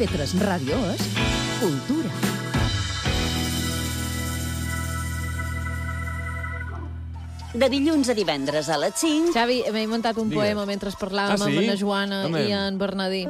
IB3 Ràdio és cultura. De dilluns a divendres a les 5... Xavi, m'he inventat un poema mentre parlàvem amb la Joana i en Bernadí.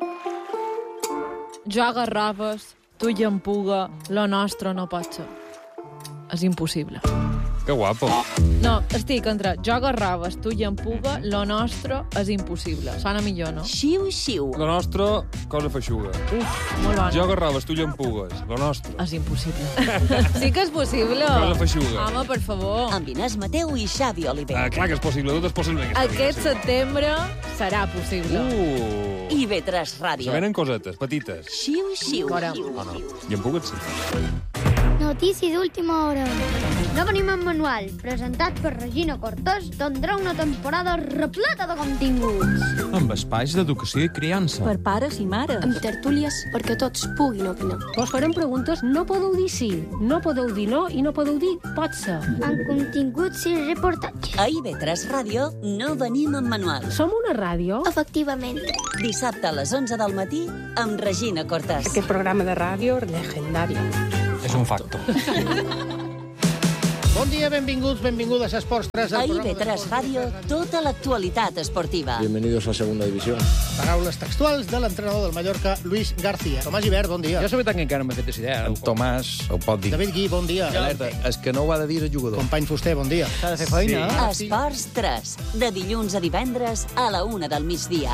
Jo agarraves, tu i en puga, lo nostre no pot ser. És impossible. Que guapo. No, estic entre jo agarraves, tu i en puga, lo nostre és impossible. Sona millor, no? Xiu, xiu. Lo nostre, cosa feixuga. Uf, molt bona. Jo agarraves, tu llampugues. Lo nostre. És impossible. Sí que és possible. Cosa feixuga. Home, per favor. Amb Inés Mateu i Xavi Oliver. Clar que és possible, tot és possible. Aquest setembre serà possible. IB3 Ràdio. Se venen cosetes, petites. Xiu, xiu. Fora. O no? Llampugues, sí. Notícia d'última hora. No venim amb manual, presentat per Regina Cortés, tindrà una temporada repleta de continguts. Amb espais d'educació i criança. Per pares i mares. Amb tertúlies perquè tots puguin opinar. Vos farem preguntes, no podeu dir sí, no podeu dir no i no podeu dir pot ser. Amb continguts i reportatges. A IB3 Ràdio no venim amb manual. Som una ràdio? Efectivament. Dissabte a les 11 del matí amb Regina Cortés. Aquest programa de ràdio legendari. És un facto. Bon dia, benvinguts, benvingudes a Esports 3. A IB3 Ràdio, tota l'actualitat esportiva. Bienvenidos a Segunda División. Paraules textuals de l'entrenador del Mallorca, Luis García. Tomàs Gibert, bon dia. Jo la veritat que encara m'he fet aquesta idea. En Tomàs ho pot dir. David Gui, bon dia. Alerta, és que no ho ha de dir el jugador. Company Fuster, bon dia. S'ha de fer feina. Sí. Esports 3, de dilluns a divendres a la 1 del migdia.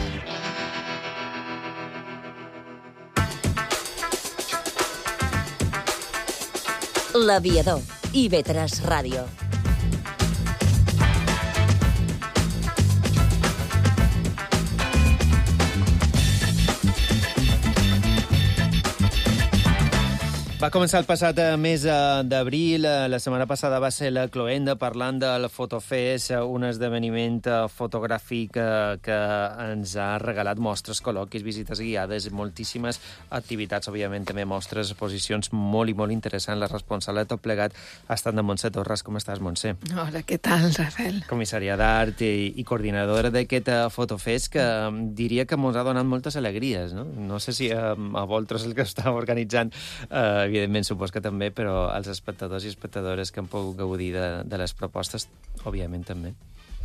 L'aviador, IB3 Ràdio. Va començar el passat mes d'abril. La setmana passada va ser la Cloenda parlant del Fotofest, un esdeveniment fotogràfic que ens ha regalat mostres, col·loquis, visites guiades, moltíssimes activitats, òbviament també mostres, exposicions molt i molt interessants. La responsable de tot plegat ha estat de Montse Torres. Com estàs, Montse? Hola, què tal, Rafael? Comissària d'Art i coordinadora d'aquest Fotofest que diria que ens ha donat moltes alegries, no? No sé si a vosaltres el que està organitzant evidentment, supos que també, però els espectadors i espectadores que han pogut gaudir de les propostes, òbviament, també.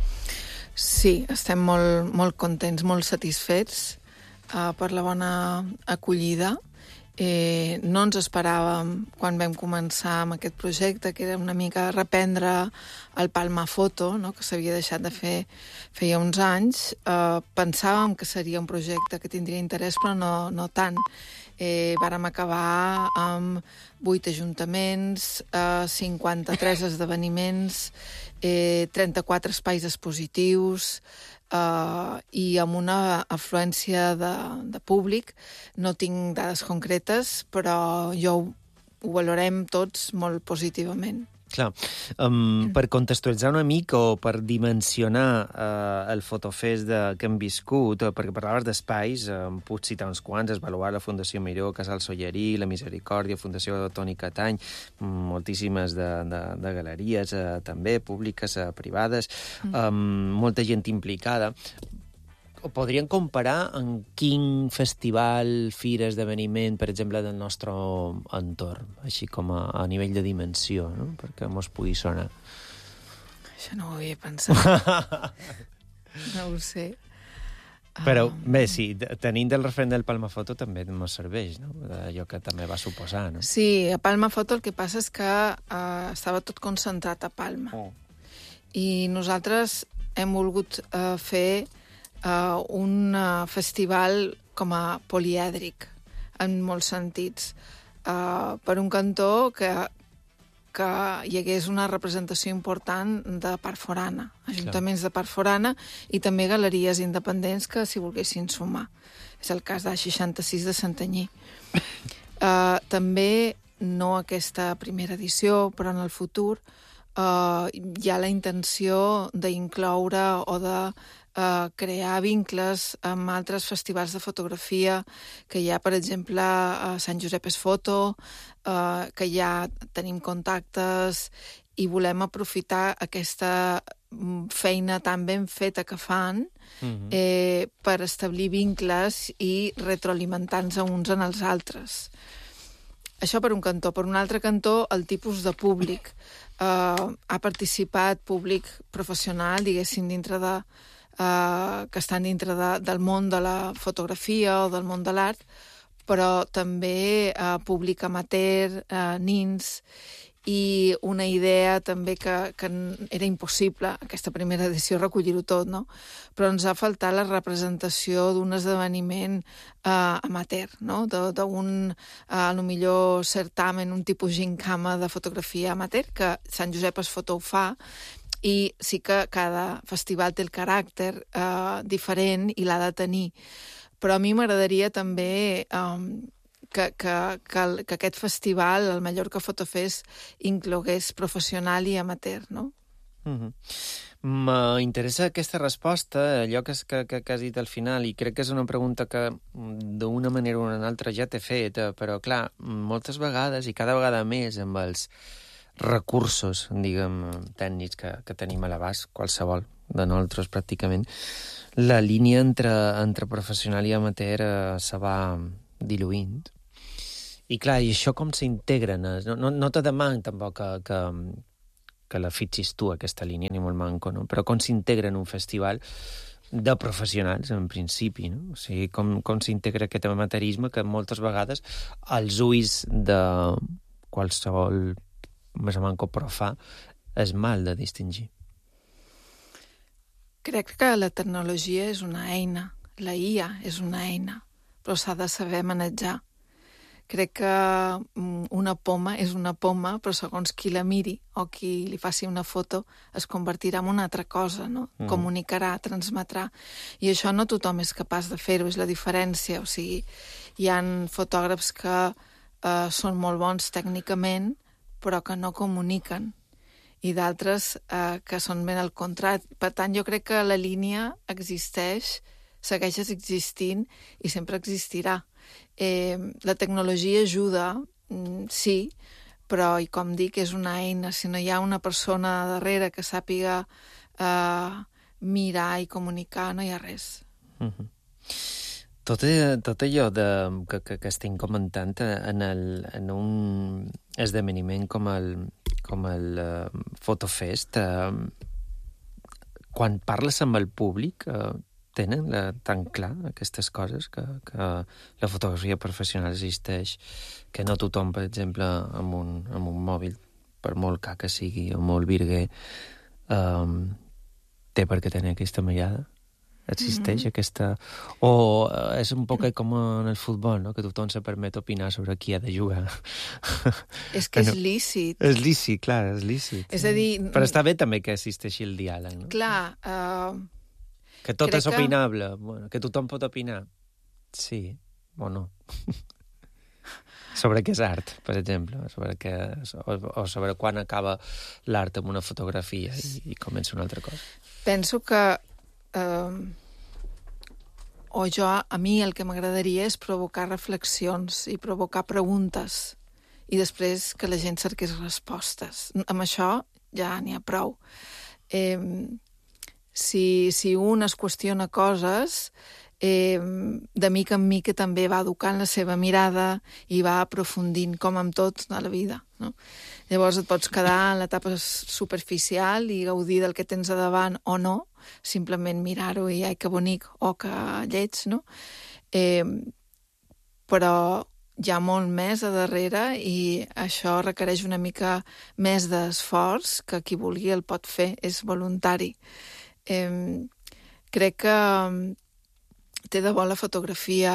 Sí, estem molt contents, molt satisfets per la bona acollida. No ens esperàvem, quan vam començar amb aquest projecte, que era una mica reprendre el Palma Foto, no?, que s'havia deixat de fer feia uns anys. Pensàvem que seria un projecte que tindria interès, però no tant. Vàrem acabar amb 8 ajuntaments, 53 esdeveniments, 34 espais expositius i amb una afluència de públic. No tinc dades concretes, però jo ho valorem tots molt positivament. Clar, per contextualitzar una mica o per dimensionar el Fotofest que hem viscut, perquè parlaves d'espais, puc citar uns quants, Esvaluar, la Fundació Miró, Casal Sollerí, la Misericòrdia, Fundació Toni Catany, moltíssimes de galeries també, públiques, privades, molta gent implicada. Ho podríem comparar amb quin festival, fira, esdeveniment, per exemple, del nostre entorn, així com a nivell de dimensió, no?, perquè mos pugui sonar. Això no ho havia pensat. No ho sé. Però, bé, sí, tenint el referent del Palma Foto també ens serveix, no?, allò que també va suposar, no? Sí, a Palma Foto el que passa és que estava tot concentrat a Palma. I nosaltres hem volgut fer un festival com a polièdric, en molts sentits. Per un cantó que hi hagués una representació important de part forana, ajuntaments de part forana i també galeries independents que s'hi volguessin sumar. És el cas de 66 de Santanyí. També, no aquesta primera edició, però en el futur, hi ha la intenció d'incloure o de crear vincles amb altres festivals de fotografia que hi ha, per exemple, a Sant Josep es Foto, que ja tenim contactes i volem aprofitar aquesta feina tan ben feta que fan per establir vincles i retroalimentar-nos uns en els altres. Això per un cantó. Per un altre cantó, el tipus de públic. Ha participat públic professional, diguéssim, que estan dintre del món de la fotografia o del món de l'art, però també públic amateur, nins, i una idea també que era impossible, aquesta primera edició, recollir-ho tot, no? Però ens ha faltat la representació d'un esdeveniment amateur, no? D'un, potser, certamen, un tipus gincama de fotografia amateur, que Sant Josep es Foto ho fa, i sí que cada festival té el caràcter diferent i l'ha de tenir. Però a mi m'agradaria també que aquest festival, el Mallorca Photo Fest, inclogués professional i amateur, no? M'interessa aquesta resposta, allò que has dit al final, i crec que és una pregunta que d'una manera o una altra ja t'he fet, però clar, moltes vegades i cada vegada més amb els recursos, diguem, tècnics que tenim a l'abast, qualsevol de nosaltres pràcticament, la línia entre professional i amateur se va diluint. I clar, i això com s'integren? No te deman tampoc que la fixis tu, aquesta línia, ni molt manco, no? Però com s'integra en un festival de professionals, en principi, no? O sigui, com s'integra aquest amateurisme que moltes vegades als ulls de qualsevol més o manco profà és mal de distingir. Crec que la tecnologia és una eina, la IA és una eina, però s'ha de saber manejar. Crec que una poma és una poma, però segons qui la miri o qui li faci una foto es convertirà en una altra cosa, no? Comunicarà, transmetrà. I això no tothom és capaç de fer-ho, és la diferència. O sigui, hi ha fotògrafs que són molt bons tècnicament, però que no comuniquen. I d'altres que són ben al contrari. Per tant, jo crec que la línia existeix, segueix existint i sempre existirà. La tecnologia ajuda, sí, però, i com dic, és una eina. Si no hi ha una persona darrere que sàpiga mirar i comunicar, no hi ha res. Tot allò que estem comentant en un esdeveniment com el Fotofest, quan parles amb el públic, tenen tan clar aquestes coses, que la fotografia professional existeix, que no tothom, per exemple, amb un mòbil, per molt car que sigui, o molt virguer, té per què tenir aquesta mirada? Existeix aquesta... O és un poc com en el futbol, no? Que tothom se permet opinar sobre qui ha de jugar. És que és lícit. És lícit, clar, és lícit. És a dir... Però està bé també que existeixi el diàleg, no? Clar, que tot és opinable, bueno, que tothom pot opinar. Sí, o no. Sobre què és art, per exemple, o sobre quan acaba l'art amb una fotografia i comença una altra cosa. Penso que a mi el que m'agradaria és provocar reflexions i provocar preguntes i després que la gent cerqués respostes. Amb això ja n'hi ha prou. Si un es qüestiona coses, de mica en mica també va educant la seva mirada i va aprofundint, com amb tot a la vida, no? Llavors et pots quedar en l'etapa superficial i gaudir del que tens a davant o no, simplement mirar-ho i ai, que bonic, o que lleig, no? Però hi ha molt més a darrere i això requereix una mica més d'esforç, que qui vulgui el pot fer, és voluntari. Crec que té de bo la fotografia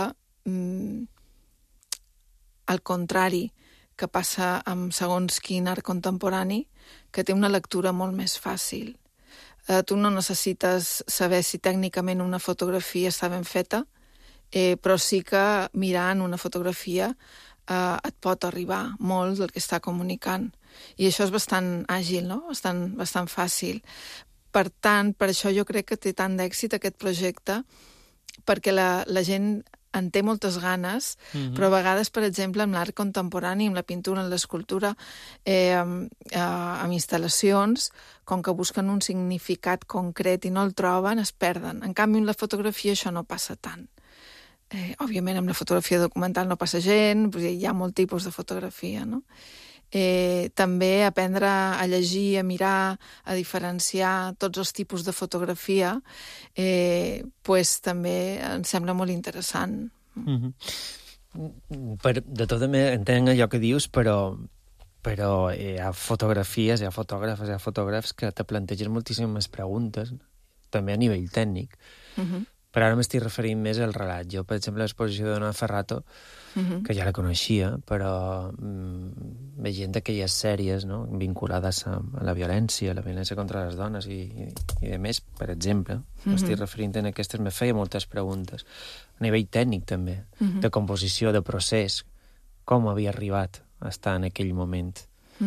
al contrari que passa amb segons quin art contemporani, que té una lectura molt més fàcil. Tu no necessites saber si tècnicament una fotografia està ben feta, però sí que mirant una fotografia et pot arribar molt del que està comunicant. I això és bastant àgil, no? Bastant fàcil. Per tant, per això jo crec que té tant d'èxit aquest projecte, perquè la gent en té moltes ganes, però a vegades, per exemple, amb l'art contemporani, amb la pintura, amb l'escultura, amb instal·lacions, com que busquen un significat concret i no el troben, es perden. En canvi, amb la fotografia això no passa tant. Òbviament, amb la fotografia documental no passa gent, hi ha molt tipus de fotografia, no? També aprendre a llegir, a mirar, a diferenciar tots els tipus de fotografia, també em sembla molt interessant. De tot entenc allò que dius, però hi ha fotografies, hi ha fotògrafs que te plantegen moltíssimes preguntes, també a nivell tècnic. Però ara m'estic referint més al relat. Jo, per exemple, l'exposició de Dona Ferrato, que ja la coneixia, però veient d'aquelles sèries, no?, vinculades a la violència contra les dones i de més, per exemple, m'estic referint a aquestes, me feia moltes preguntes. A nivell tècnic, també, de composició, de procés, com havia arribat a estar en aquell moment,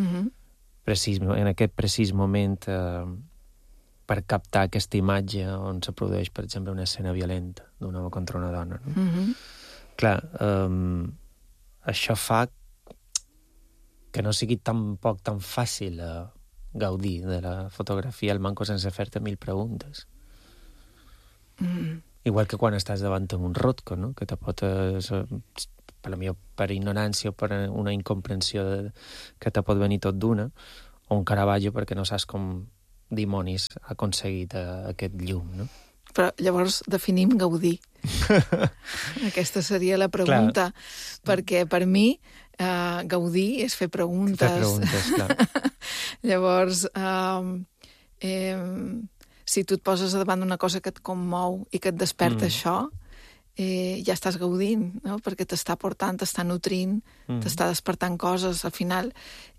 en aquest precís moment, per captar aquesta imatge on se produeix, per exemple, una escena violenta d'un home contra una dona. No? Clar, això fa que no sigui tampoc tan fàcil gaudir de la fotografia al manco sense fer-te 1000 preguntes. Igual que quan estàs davant d'un Rothko, no? Que te pot... per ignorància o per una incomprensió que te pot venir tot d'una, o un Caravaggio perquè no saps com dimonis ha aconseguit aquest llum, no? Però llavors definim gaudir. Aquesta seria la pregunta. Clar. Perquè per mi gaudir és fer preguntes. Fer preguntes, clar. Llavors, si tu et poses davant d'una cosa que et commou i que et desperta això, ja estàs gaudint, no? Perquè t'està portant, t'està nutrint, t'està despertant coses. Al final,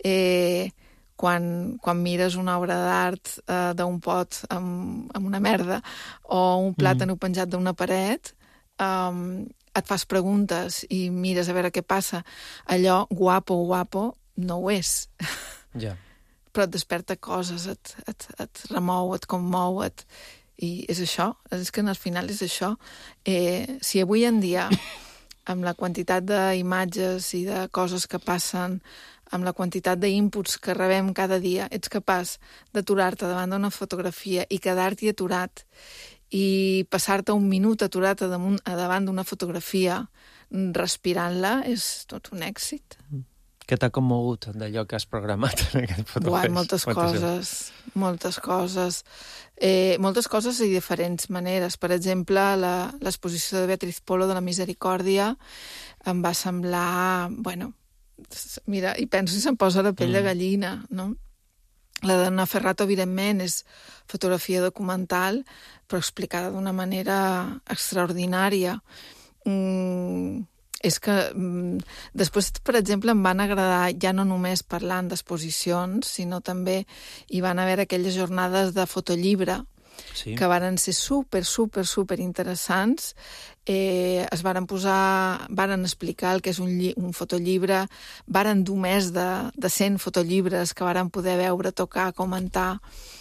quan mires una obra d'art d'un pot amb una merda o un plàtan penjat d'una paret, et fas preguntes i mires a veure què passa. Allò guapo no ho és. Ja. Però et desperta coses, et remou, et commou, i és això, és que al final és això. Si avui en dia, amb la quantitat d'imatges i de coses que passen, amb la quantitat d'inputs que rebem cada dia, ets capaç d'aturar-te davant d'una fotografia i quedar-t'hi aturat i passar-te un minut aturat davant d'una fotografia respirant-la, és tot un èxit. Què t'ha commogut d'allò que has programat en aquest fotografia? Moltes coses. Moltes coses i diferents maneres. Per exemple, l'exposició de Beatriz Polo de la Misericòrdia em va semblar... Mira, i penso si se'm posa la pell de gallina, no? La de Dona Ferrato, evidentment, és fotografia documental, però explicada d'una manera extraordinària. És que després, per exemple, em van agradar, ja no només parlant d'exposicions, sinó també hi van haver aquelles jornades de fotollibre, que varen ser super interessants. Es varen explicar el que és un fotollibre, varen dur més de 100 fotollibres que varen poder veure, tocar, comentar,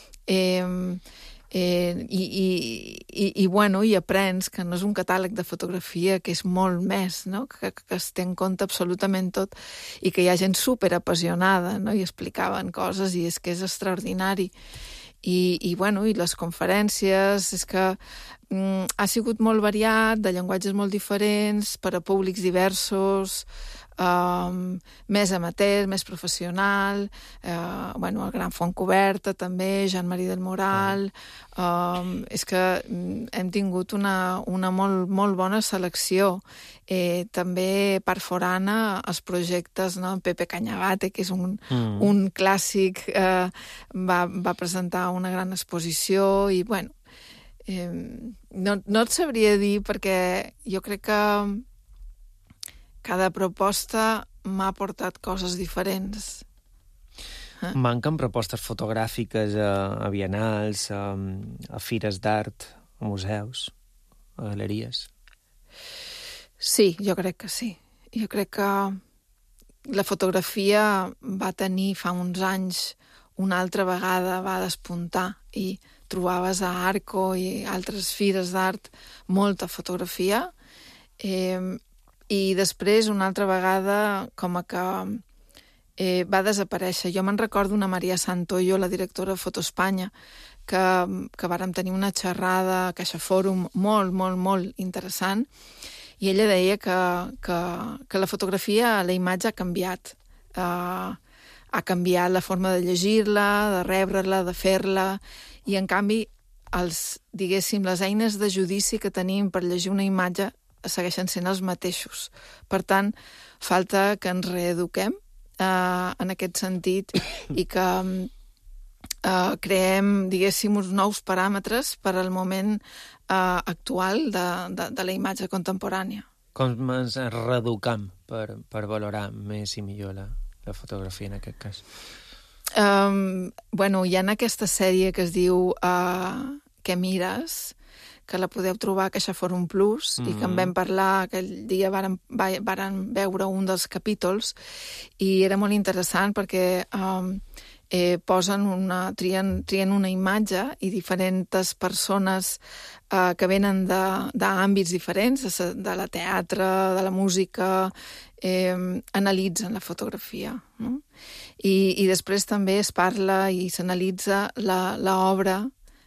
i aprens que no és un catàleg de fotografia, que és molt més, no? Que es té en compte absolutament tot, i que hi ha gent super apassionada, no? I explicaven coses, i és que és extraordinari. I les conferències, és que ha sigut molt variat, de llenguatges molt diferents, per a públics diversos, més amateur, més professional, el Gran Fontcoberta també, Jean-Marie del Moral. És que hem tingut una molt, molt bona selecció. També per forana els projectes, no? Pepe Cañabate, que és un clàssic, va presentar una gran exposició i, no et sabria dir, perquè jo crec que cada proposta m'ha portat coses diferents. Manquen propostes fotogràfiques a bienals, a fires d'art, a museus, a galeries? Sí, jo crec que sí. Jo crec que la fotografia va tenir fa uns anys una altra vegada, va despuntar, i trobaves a Arco i altres fires d'art molta fotografia, I després, una altra vegada, com que va desaparèixer. Jo me'n recordo una Maria Santoyo, la directora de Foto Espanya, que vàrem tenir una xerrada a Caixa Fòrum molt, molt, molt interessant, i ella deia que la fotografia, la imatge ha canviat. Ha canviat la forma de llegir-la, de rebre-la, de fer-la, i en canvi, diguéssim, les eines de judici que tenim per llegir una imatge segueixen sent els mateixos. Per tant, falta que ens reeduquem en aquest sentit i que creem, diguéssim, uns nous paràmetres per al moment actual de la imatge contemporània. Com ens reeducam per valorar més i millor la fotografia en aquest cas? Bueno, hi ha aquesta sèrie que es diu Què mires?, que la podeu trobar a Caixa Fòrum Plus, i que en vam parlar aquell dia, varen veure un dels capítols, i era molt interessant perquè trien una imatge i diferents persones que venen d'àmbits diferents, de la teatre, de la música, analitzen la fotografia. No? I després també es parla i s'analitza l'obra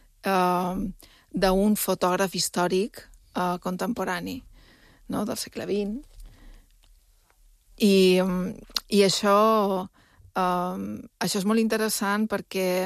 d'un fotògraf històric contemporani, no? Del segle XX. I això és molt interessant perquè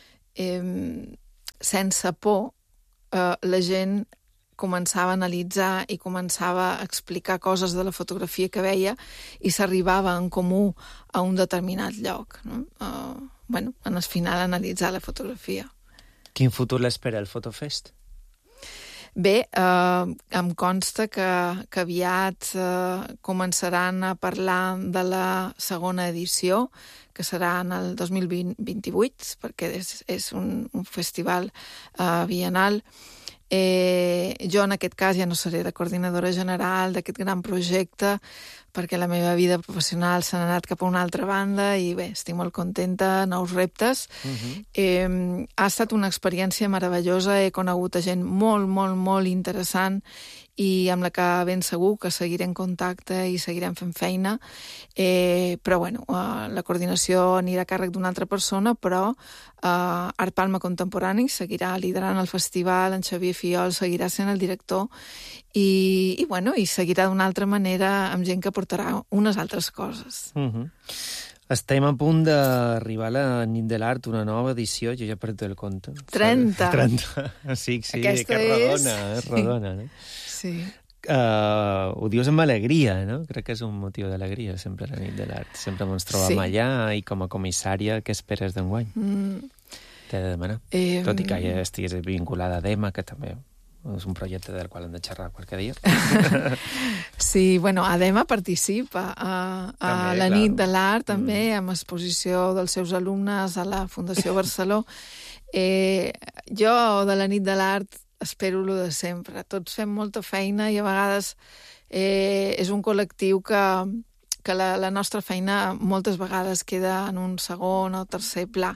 sense por la gent començava a analitzar i començava a explicar coses de la fotografia que veia i s'arribava en comú a un determinat lloc. No? En el final, analitzar la fotografia. Quin futur l'espera el Fotofest? Bé, em consta que aviat començaran a parlar de la segona edició, que serà en el 2028, perquè és un festival bienal. Jo, en aquest cas, ja no seré la coordinadora general d'aquest gran projecte, perquè la meva vida professional s'ha anat cap a una altra banda i bé, estic molt contenta, nous reptes. Ha estat una experiència meravellosa, he conegut a gent molt, molt, molt interessant i amb la que ben segur que seguiré en contacte i seguirem fent feina, però bueno, la coordinació anirà a càrrec d'una altra persona, però Art Palma Contemporani seguirà liderant el festival, en Xavier Fiol seguirà sent el director i seguirà d'una altra manera amb gent que portarà unes altres coses. Estem a punt d'arribar a la Nit de l'Art, una nova edició, jo ja he perdut el compte. 30. Sí, aquesta és redona. No? Sí. Ho dius amb alegria, no? Crec que és un motiu d'alegria, sempre la Nit de l'Art. Sempre ens trobem allà i com a comissària, què esperes d'enguany? T'he de demanar. Tot i que ja estigués vinculada a DEMA, que també és un projecte del qual hem de xerrar qualque dia. Sí, bueno, ADEMA participa a la Nit de l'Art, també, amb exposició dels seus alumnes a la Fundació Barceló. Jo, de la Nit de l'Art, espero lo de sempre. Tots fem molta feina i a vegades és un col·lectiu que la nostra feina moltes vegades queda en un segon o tercer pla.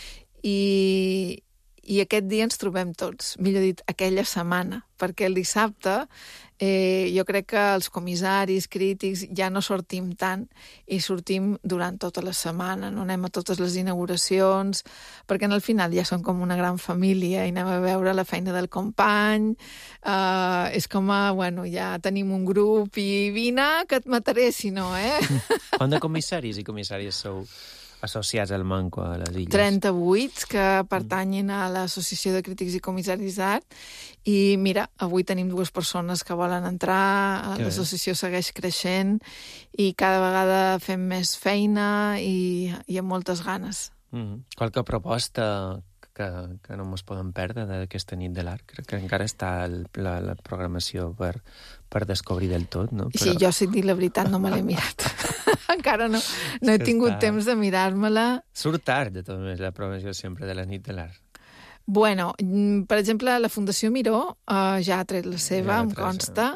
I aquest dia ens trobem tots, millor dit, aquella setmana, perquè el dissabte jo crec que els comissaris, crítics, ja no sortim tant i sortim durant tota la setmana, no anem a totes les inauguracions, perquè al final ja som com una gran família i anem a veure la feina del company, és com ja tenim un grup i vine que et mataré si no, Quant de comissaris i comissàries sou associats al Manco a les Illes? 38 que pertanyen a l'Associació de Crítics i Comissaris d'Art i mira, avui tenim 2 persones que volen entrar, l'associació segueix creixent i cada vegada fem més feina i amb moltes ganes. Qualque proposta que no ens poden perdre d'aquesta Nit de l'Art? Crec que encara està la programació per descobrir del tot, no? Sí, jo, si et dic la veritat, no me l'he mirat. Encara no he tingut temps de mirar-me-la. Surt tard, de tot més, la programació sempre de la Nit de l'Art. Bueno, per exemple, la Fundació Miró ja ha tret la seva, em consta,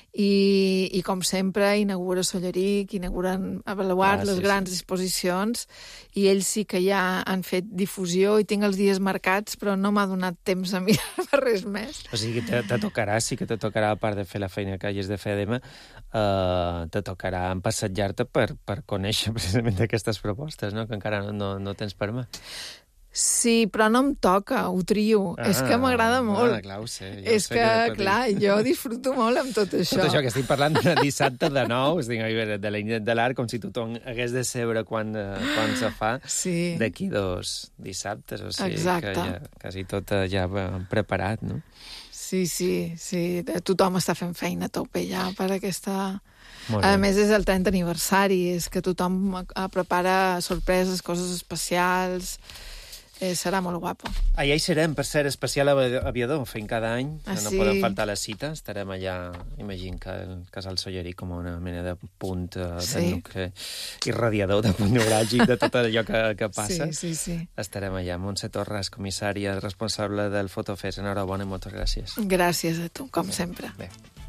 I com sempre, inaugura Solleric, inauguren Avaluat, les grans exposicions, i ells sí que ja han fet difusió i tinc els dies marcats, però no m'ha donat temps a mirar res més. O sigui, te tocarà, sí que te tocarà, a part de fer la feina que hagis de fer demà, te tocarà empassejar-te per conèixer precisament aquestes propostes, no? Que encara no tens per mà. Sí, però no em toca, ho trio. És que m'agrada molt. Clar, ho sé. És que, clar, jo disfruto molt amb tot això. Tot això que estic parlant de dissabte de nou, estic de la nit de l'art, com si tothom hagués de saber quan se fa d'aquí 2 dissabtes. O sigui, que ja, quasi tot ja preparat, no? Sí. Tothom està fent feina a tope ja per aquesta... A més, és el 30 aniversari, és que tothom prepara sorpreses, coses especials... serà molt guapo. Allà hi serem, per ser especial aviador, fent cada any. No podem faltar la cita. Estarem allà, imagino que el Casal Solleric com una mena de punt de nucli irradiador, de punt neuràlgic de tot allò que passa. Sí. Estarem allà. Montse Torres, comissària responsable del Fotofest. Enhorabona i moltes gràcies. Gràcies a tu, com sempre. Bé.